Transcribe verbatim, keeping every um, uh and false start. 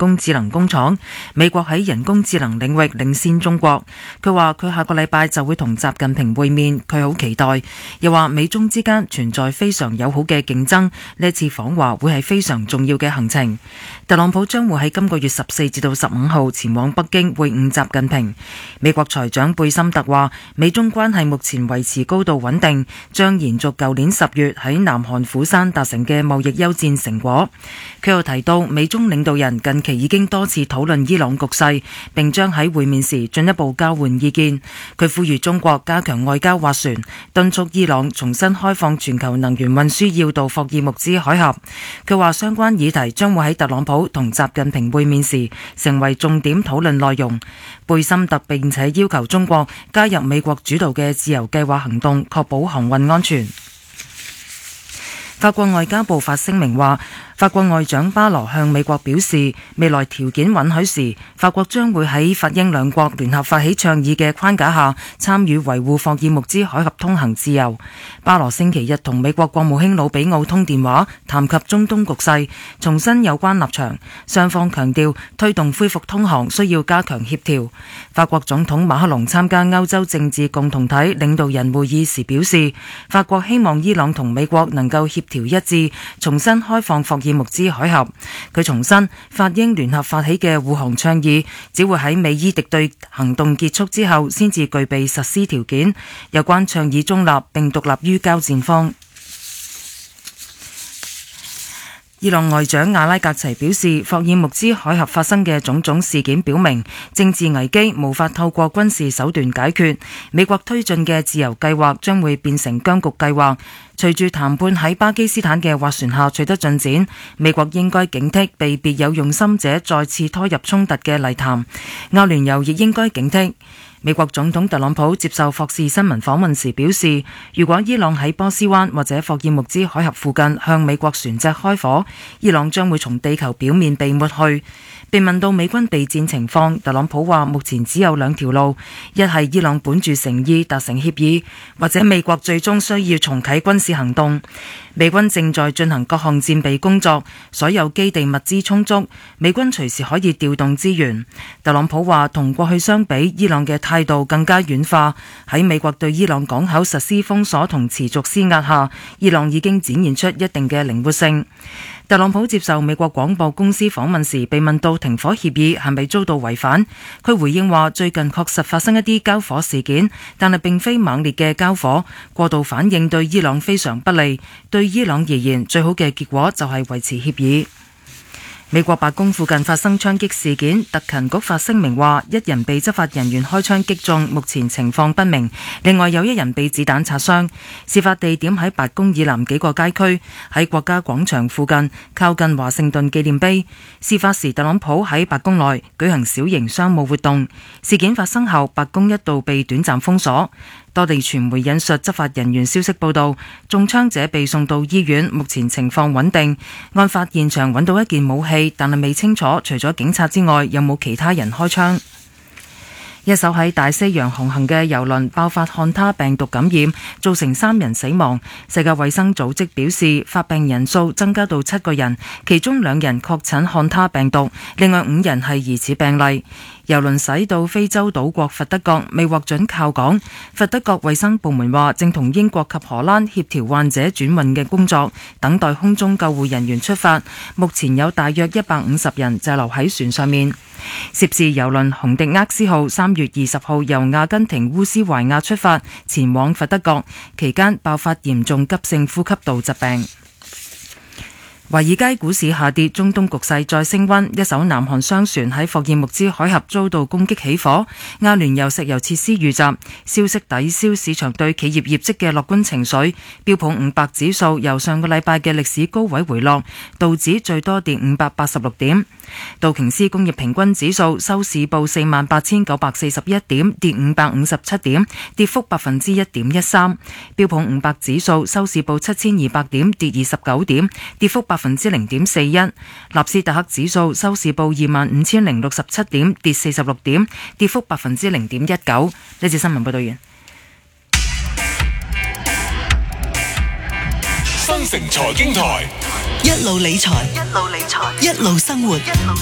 工智能工廠，美國喺人工智能領域領先中國。佢話佢下個禮拜就會同習近平會面，佢好期待。又話美中之間存在非常友好嘅競爭，呢次訪華會係非常重要嘅行程。特朗普將會喺今個月十四至到十五號前往北京會晤習近平。美國財長貝森特話，美中關係目前維持高度穩定，將延續舊年十月喺南韓釜山達成嘅貿易休戰成果。佢又提到，美中領導人近期已經多次討論伊朗局勢，並將喺會面時進一步交換意見。佢呼籲中國加強外交斡旋，敦促伊朗重新開放全球能源運輸要道霍爾木茲海峽。佢話相關議題將會喺特朗普同習近平會面時成為重點討論內容。貝森特並且要求中國加入美國主導嘅自由計劃行動，確保航運安全。法國外交部發聲明話，法國外長巴羅向美國表示，未來條件允許時，法國將會喺法英兩國聯合發起倡議嘅框架下，參與維護霍爾木茲海峽通行自由。巴羅星期日同美國國務卿魯比奧通電話，談及中東局勢，重申有關立場。雙方強調推動恢復通航需要加強協調。法國總統馬克龍參加歐洲政治共同體領導人會議時表示，法國希望伊朗同美國能夠協調一致，重新開放霍爾木茲海峽。佢重申，法英聯合發起嘅護航倡議只會喺美伊敵對行動結束之後先至具備實施條件。有關倡議中立並獨立於交戰方。伊朗外長阿拉格齊表示，霍爾木茲海峽發生嘅種種事件表明，政治危機無法透過軍事手段解決。美國推進嘅自由計劃將會變成僵局計劃。隨住談判喺巴基斯坦嘅斡旋下取得進展，美國應該警惕被別有用心者再次拖入衝突嘅泥潭。歐聯酋亦應該警惕。美國總統特朗普接受霍士新聞訪問時表示，如果伊朗喺波斯灣或者霍爾木茲海峽附近向美國船隻開火，伊朗將會從地球表面被抹去。被問到美軍備戰情況，特朗普話目前只有兩條路，一係伊朗本住誠意達成協議，或者美國最終需要重啟軍事行動。美軍正在進行各項戰備工作，所有基地物資充足，美軍隨時可以調動資源。特朗普話同過去相比，伊朗嘅態度更加軟化。喺美國對伊朗港口實施封鎖同持續施壓下，伊朗已經展現出一定嘅靈活性。特朗普接受美國廣播公司訪問時被問到停火協議係咪遭到違反，佢回應話最近確實發生一啲交火事件，但係並非猛烈嘅交火，過度反應對伊朗非常不利，對伊朗而言最好嘅結果就係維持協議。美國白宮附近發生槍擊事件，特勤局發聲明話，一人被執法人員開槍擊中，目前情況不明。另外有一人被子彈擦傷。事發地點喺白宮以南幾個街區，喺國家廣場附近，靠近華盛頓紀念碑。事發時，特朗普喺白宮內舉行小型商務活動。事件發生後，白宮一度被短暫封鎖。多地傳媒引述執法人員消息報道，中槍者被送到醫院，目前情況穩定。案發現場揾到一件武器，但係未清楚除咗警察之外有冇其他人開槍。一艘喺大西洋航行嘅郵輪爆發漢他病毒感染，造成三人死亡。世界衛生組織表示，發病人數增加到七個人，其中兩人確診漢他病毒，另外五人係疑似病例。郵輪駛到非洲島國佛得角，未獲准靠港。佛得角衛生部門話，正同英國及荷蘭協調患者轉運嘅工作，等待空中救護人員出發。目前有大約一百五十人滯留喺船上面。涉事郵輪洪迪厄斯號三月二十號由阿根廷烏斯懷亞出發，前往佛得角，期間爆發嚴重急性呼吸道疾病。華爾街股市下跌，中東局勢再升溫。一艘南韓商船喺霍爾木茲海峽遭到攻擊起火，阿聯酋石油設施遇襲，消息抵消市場對企業業績嘅樂觀情緒。標普五百指數由上個禮拜嘅歷史高位回落，道指最多跌五百八十六點。道瓊斯工業平均指數收市報四萬八千九百四十一點，跌五百五十七點，跌幅百分之一點一三。標普五百指數收市報七千二百點，跌二十九點，跌幅百分之零點四一。納斯達克指數收市報二萬五千零六十七點，跌四十六點，跌幅百分之零點一九。呢節新聞報道完。 新城財經台，一路理財，一路理財，一路生活，一路